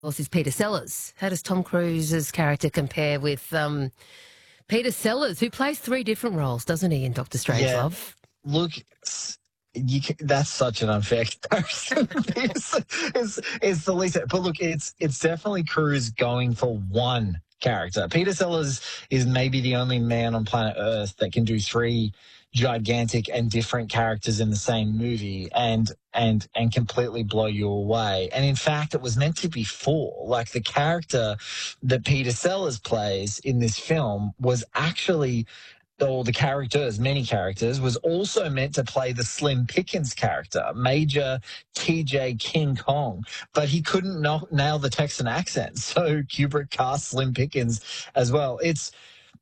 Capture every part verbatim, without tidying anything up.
course, is Peter Sellers. How does Tom Cruise's character compare with um, Peter Sellers, who plays three different roles, doesn't he, in Doctor Yeah, Strangelove? look, s- you can, that's such an unfair comparison. it's, it's, it's the least, but look, it's it's definitely Cruise going for one character. Peter Sellers is maybe the only man on planet Earth that can do three gigantic and different characters in the same movie and and and completely blow you away. And in fact, it was meant to be four. Like the character that Peter Sellers plays in this film was actually, or the characters, many characters, was also meant to play the Slim Pickens character, Major T J King Kong, but he couldn't no- nail the Texan accent, so Kubrick cast Slim Pickens as well. It's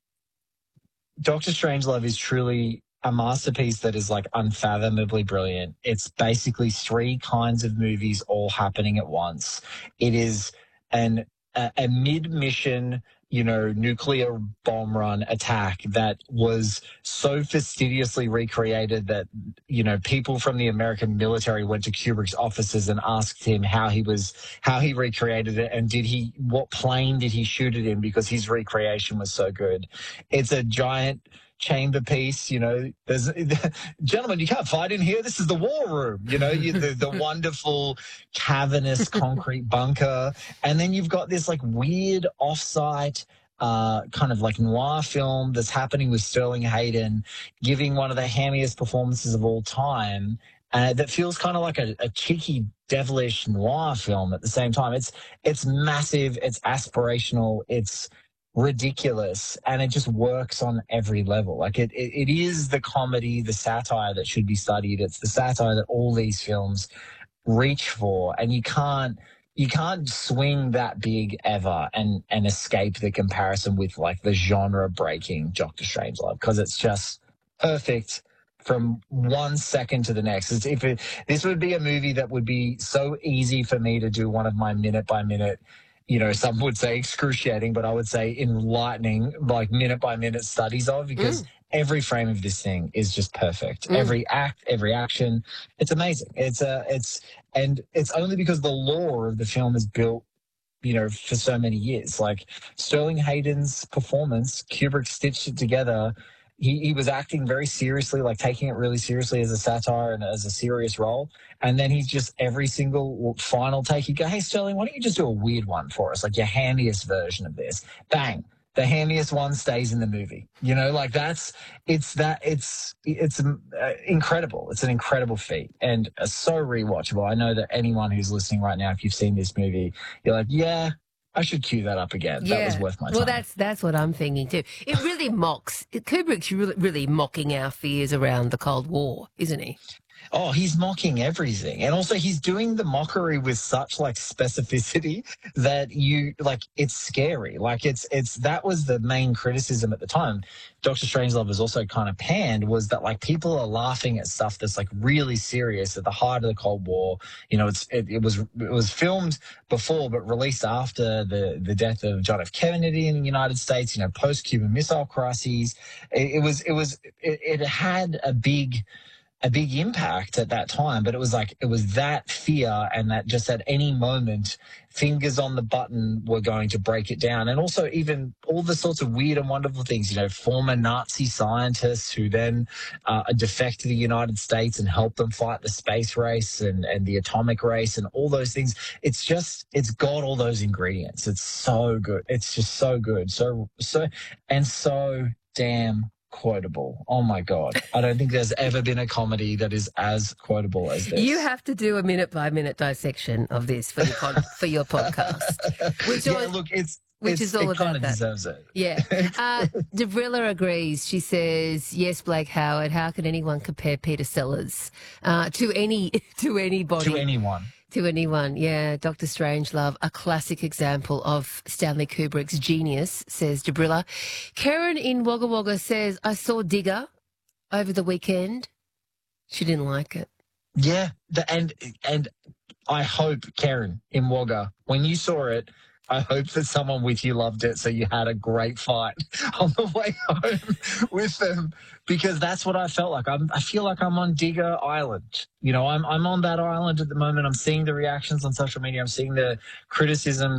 Doctor Strangelove is truly a masterpiece that is like unfathomably brilliant. It's basically three kinds of movies all happening at once. It is an a, a mid-mission, you know, nuclear bomb run attack that was so fastidiously recreated that, you know, people from the American military went to Kubrick's offices and asked him how he was, how he recreated it and did he, what plane did he shoot it in because his recreation was so good. It's a giant chamber piece, you know, there's gentlemen, you can't fight in here. This is the war room, you know, you, the, the wonderful cavernous concrete bunker. And then you've got this like weird offsite uh, kind of like noir film that's happening with Sterling Hayden giving one of the hammiest performances of all time. Uh, that feels kind of like a, a cheeky, devilish noir film at the same time. It's it's massive, it's aspirational, it's ridiculous, and it just works on every level. Like it, it, it is the comedy, the satire that should be studied. It's the satire that all these films reach for, and you can't you can't swing that big ever and and escape the comparison with like the genre breaking Doctor Strangelove because it's just perfect from one second to the next. It's, if it, this would be a movie that would be so easy for me to do one of my minute by minute, you know, some would say excruciating, but I would say enlightening, like minute by minute studies of, because Mm. every frame of this thing is just perfect. Mm. Every act, every action, it's amazing. It's a, it's, and it's only because the lore of the film is built, you know, for so many years. Like Sterling Hayden's performance, Kubrick stitched it together. He, he was acting very seriously, like taking it really seriously as a satire and as a serious role. And then he's just every single final take, he'd go, hey, Sterling, why don't you just do a weird one for us? Like your handiest version of this. Bang. The handiest one stays in the movie. You know, like that's, it's that, it's, it's uh, incredible. It's an incredible feat and uh, so rewatchable. I know that anyone who's listening right now, if you've seen this movie, you're like, yeah, I should cue that up again. That was Yeah. worth my Well, time. that's that's what I'm thinking too. It really mocks, Kubrick's really, really mocking our fears around the Cold War, isn't he? Oh, he's mocking everything. And also he's doing the mockery with such like specificity that you like it's scary. Like it's it's that was the main criticism at the time. Doctor Strangelove was also kind of panned was that like people are laughing at stuff that's like really serious at the height of the Cold War. You know, it's it, it was it was filmed before but released after the the death of John F. Kennedy in the United States, you know, post Cuban Missile Crises. It, it was it was it, it had a big a big impact at that time, but it was like, it was that fear and that just at any moment, fingers on the button were going to break it down. And also even all the sorts of weird and wonderful things, you know, former Nazi scientists who then uh, defect to the United States and help them fight the space race and, and the atomic race and all those things. It's just, it's got all those ingredients. It's so good. It's just so good. So, so, and so damn quotable. Oh my God. I don't think there's ever been a comedy that is as quotable as this. You have to do a minute by minute dissection of this for your pod, for your podcast, which yeah, always, look, it's which it's, is all it about kind of that. deserves it. Yeah. Uh, Debrilla agrees. She says, yes, Blake Howard, how can anyone compare Peter Sellers uh, to any to anybody? To anyone. To anyone, yeah. Doctor Strangelove, a classic example of Stanley Kubrick's genius, says Debrilla. Karen in Wagga Wagga says, I saw Digger over the weekend. She didn't like it. Yeah, the, and and I hope, Karen in Wagga, when you saw it, I hope that someone with you loved it, so you had a great fight on the way home with them, because that's what I felt like. I'm, I feel like I'm on Digger Island. You know, I'm I'm on that island at the moment. I'm seeing the reactions on social media. I'm seeing the criticism